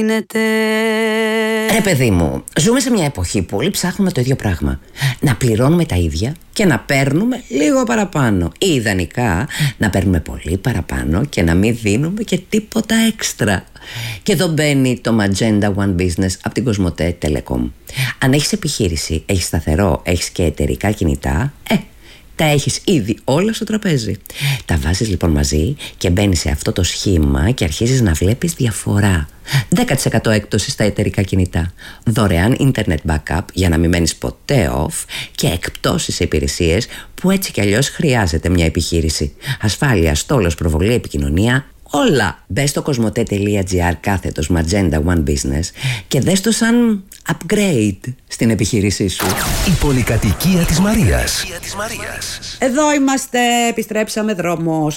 Ρε παιδί μου, ζούμε σε μια εποχή που όλοι ψάχνουμε το ίδιο πράγμα. Να πληρώνουμε τα ίδια και να παίρνουμε λίγο παραπάνω. Ή ιδανικά να παίρνουμε πολύ παραπάνω και να μην δίνουμε και τίποτα έξτρα. Και εδώ μπαίνει το Magenta One Business από την Κοσμοτέ Telecom. Αν έχεις επιχείρηση, έχεις σταθερό, έχεις και εταιρικά κινητά, τα έχεις ήδη όλα στο τραπέζι. Τα βάζεις λοιπόν μαζί και μπαίνεις σε αυτό το σχήμα και αρχίζεις να βλέπεις διαφορά. 10% έκπτωση στα εταιρικά κινητά, δωρεάν internet backup για να μην μένεις ποτέ off και εκπτώσεις σε υπηρεσίες που έτσι κι αλλιώς χρειάζεται μια επιχείρηση. Ασφάλεια, στόλος, προβολή, επικοινωνία, όλα. Μπες στο κοσμοτέ.gr/Magenta One Business και δες το σαν upgrade στην επιχείρησή σου. Η πολυκατοικία της Μαρίας. Εδώ είμαστε, επιστρέψαμε, δρόμος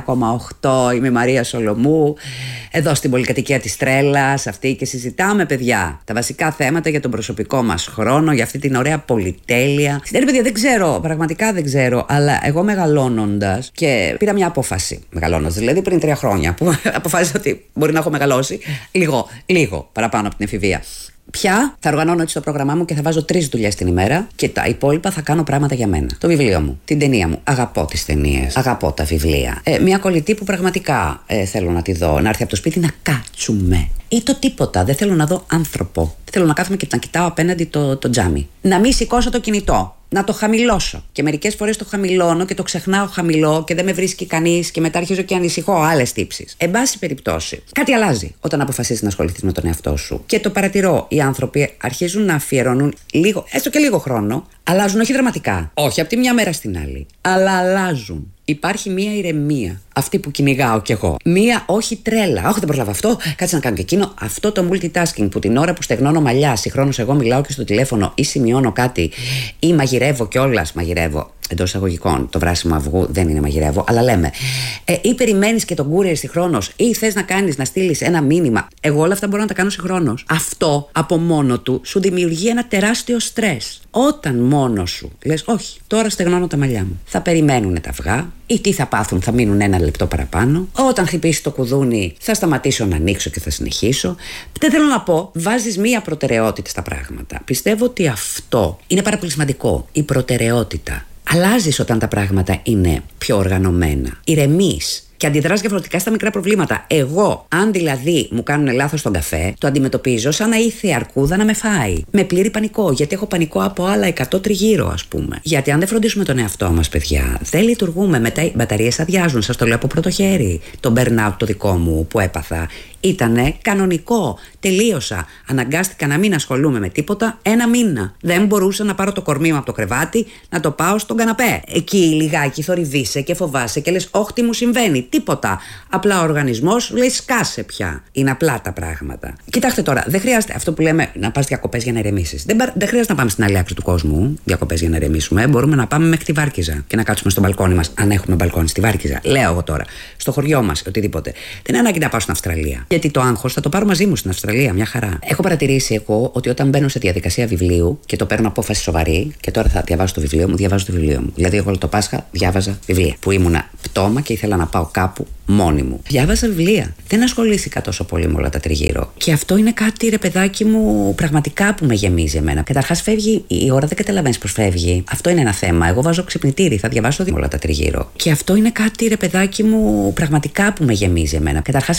89,8. Είμαι η Μαρία Σολομού, εδώ στην πολυκατοικία της τρέλας αυτή, και συζητάμε, παιδιά, τα βασικά θέματα για τον προσωπικό μας χρόνο, για αυτή την ωραία πολυτέλεια. Παιδιά, δεν ξέρω, πραγματικά δεν ξέρω, αλλά εγώ μεγαλώνοντας και πήρα μια απόφαση. Μεγαλώνοντας, δηλαδή πριν 3 χρόνια, που αποφάσισα ότι μπορεί να έχω μεγαλώσει λίγο παραπάνω από την εφηβεία. Πια θα οργανώνω έτσι το πρόγραμμά μου και θα βάζω 3 δουλειές την ημέρα και τα υπόλοιπα θα κάνω πράγματα για μένα. Το βιβλίο μου, την ταινία μου. Αγαπώ τις ταινίες, αγαπώ τα βιβλία. Μια κολλητή που πραγματικά θέλω να τη δω, να έρθει από το σπίτι να κάτσουμε. Ή το τίποτα. Δεν θέλω να δω άνθρωπο. Θέλω να κάθομαι και να κοιτάω απέναντι το τζάμι. Να μην σηκώσω το κινητό. Να το χαμηλώσω. Και μερικές φορές το χαμηλώνω και το ξεχνάω χαμηλό και δεν με βρίσκει κανείς και μετά αρχίζω και ανησυχώ άλλες τύψεις. Εν πάση περιπτώσει, κάτι αλλάζει όταν αποφασίσεις να ασχοληθείς με τον εαυτό σου. Και το παρατηρώ. Οι άνθρωποι αρχίζουν να αφιερώνουν λίγο, έστω και λίγο χρόνο. Αλλάζουν, όχι δραματικά. Όχι από τη μια μέρα στην άλλη. Αλλά αλλάζουν. Υπάρχει μία ηρεμία. Αυτή που κυνηγάω κι εγώ. Μία όχι τρέλα. Όχι, δεν προλάβω αυτό. Κάτσε να κάνω και εκείνο. Αυτό το multitasking που την ώρα που στεγνώνω μαλλιά, συγχρόνως εγώ μιλάω και στο τηλέφωνο ή σημειώνω κάτι ή μαγειρεύω κιόλας. Μαγειρεύω εντός εισαγωγικών. Το βράσιμο αυγού δεν είναι μαγειρεύω, αλλά λέμε. Ή περιμένεις και τον courier συγχρόνως, ή θες να στείλεις ένα μήνυμα. Εγώ όλα αυτά μπορώ να τα κάνω συγχρόνως. Αυτό από μόνο του σου δημιουργεί ένα τεράστιο στρες. Όταν μόνος σου λες, όχι, τώρα στεγνώνω τα μαλλιά μου. Θα περιμένουν τα αυγά, ή τι θα πάθουν, θα μείνουν 1 λεπτό παραπάνω. Όταν χτυπήσει το κουδούνι, θα σταματήσω να ανοίξω και θα συνεχίσω. Δεν θέλω να πω, βάζεις μία προτεραιότητα στα πράγματα. Πιστεύω ότι αυτό είναι πάρα πολύ σημαντικό. Η προτεραιότητα. Αλλάζεις όταν τα πράγματα είναι πιο οργανωμένα. Ηρεμείς και αντιδράς διαφορετικά στα μικρά προβλήματα. Εγώ, αν δηλαδή μου κάνουν λάθος στον καφέ, το αντιμετωπίζω σαν να ήρθε η αρκούδα να με φάει. Με πλήρη πανικό, γιατί έχω πανικό από άλλα 100 τριγύρω, ας πούμε. Γιατί αν δεν φροντίσουμε τον εαυτό μας, παιδιά, δεν λειτουργούμε. Μετά οι μπαταρίες αδειάζουν. Σας το λέω από πρώτο χέρι. Το burnout το δικό μου που έπαθα ήτανε κανονικό. Τελείωσα. Αναγκάστηκα να μην ασχολούμαι με τίποτα 1 μήνα. Δεν μπορούσα να πάρω το κορμί μου από το κρεβάτι, να το πάω στον καναπέ. Εκεί λιγάκι θορυβείσαι και φοβάσαι και λες, όχι, τι μου συμβαίνει. Τίποτα. Απλά ο οργανισμός λέει, σκάσε πια. Είναι απλά τα πράγματα. Κοιτάξτε τώρα, δεν χρειάζεται αυτό που λέμε να πας διακοπές για να ηρεμήσεις. Δεν χρειάζεται να πάμε στην άλλη άκρη του κόσμου διακοπές για να ηρεμήσουμε. Μπορούμε να πάμε μέχρι τη Βάρκιζα και να κάτσουμε στο μπαλκόνι μας, αν έχουμε μπαλκόνι στη Βάρκιζα. Λέω εγώ τώρα. Στο χωριό μας, οτιδήποτε. Δεν είναι ανάγκη να πάω στην Αυστραλία. Γιατί το άγχος θα το πάρω μαζί μου στην Αυστραλία, μια χαρά. Έχω παρατηρήσει εγώ ότι όταν μπαίνω σε διαδικασία βιβλίου και το παίρνω απόφαση σοβαρή, και τώρα θα διαβάσω το βιβλίο μου, διαβάζω το βιβλίο μου. Δηλαδή, εγώ το Πάσχα διάβαζα βιβλία. Που ήμουνα πτώμα και ήθελα να πάω κάπου μόνη μου. Διάβαζα βιβλία. Δεν ασχολήθηκα τόσο πολύ με όλα τα τριγύρω. Και αυτό είναι κάτι, ρε παιδάκι μου, πραγματικά που με γεμίζει εμένα. Καταρχάς, φεύγει η ώρα, δεν καταλαβαίνεις πώς φεύγει. Αυτό είναι ένα θέμα. Εγώ βάζω ξυπνητήρι, θα διαβάσω όλα τα τριγύρω. Και αυτό είναι κάτι, ρε παιδάκι μου, πραγματικά που με γεμίζει εμένα. Καταρχάς,